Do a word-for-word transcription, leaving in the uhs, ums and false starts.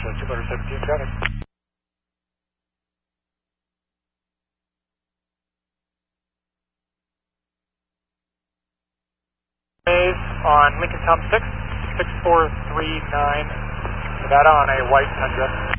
two motor seventeen traffic. On Lincoln Tom six, six four three nine, Nevada on a white Tundra.